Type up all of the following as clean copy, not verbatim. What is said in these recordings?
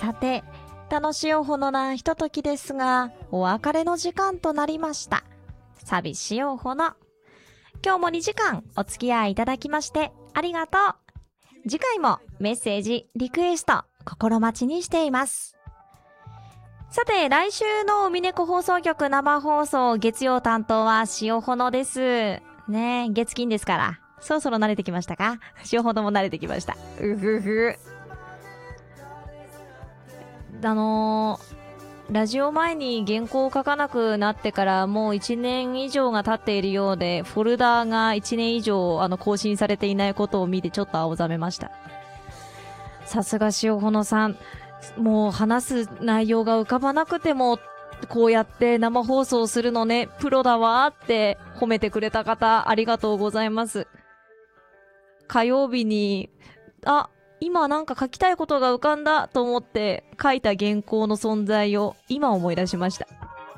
さて、楽しいおほのなひとときですが、お別れの時間となりました。寂しいおほの。今日も2時間お付き合いいただきましてありがとう。次回もメッセージ、リクエスト、心待ちにしています。さて、来週の海猫放送局生放送月曜担当は塩ほのです。ねえ、月金ですから。そろそろ慣れてきましたか？塩ほのも慣れてきました。うふふ。ラジオ前に原稿を書かなくなってからもう1年以上が経っているようで、フォルダーが1年以上更新されていないことを見てちょっと青ざめました。さすが塩ほのさん。もう話す内容が浮かばなくてもこうやって生放送するのね、プロだわって褒めてくれた方、ありがとうございます。火曜日に今なんか書きたいことが浮かんだと思って書いた原稿の存在を今思い出しました。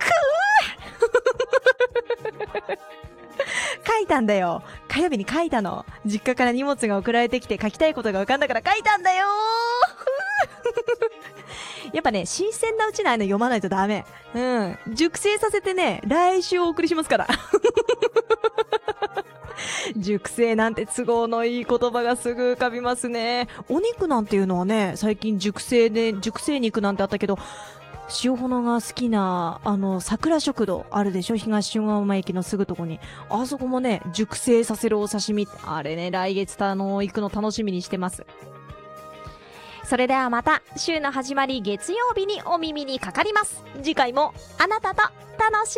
書いたんだよ。火曜日に書いたの。実家から荷物が送られてきて書きたいことが浮かんだから書いたんだよ。やっぱね、新鮮なうちに読まないとダメ。熟成させてね、来週お送りしますから。熟成なんて都合のいい言葉がすぐ浮かびますね。お肉なんていうのはね、最近熟成肉なんてあったけど、塩ほのが好きな桜食堂あるでしょ、東塩釜駅のすぐとこに。あそこもね、熟成させるお刺身、あれね、来月行くの楽しみにしてます。それではまた週の始まり月曜日にお耳にかかります。次回もあなたと楽し